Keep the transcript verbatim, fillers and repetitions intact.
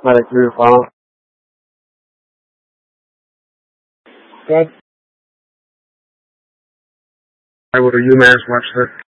Medic three to follow. Good. I would a UMass watch that.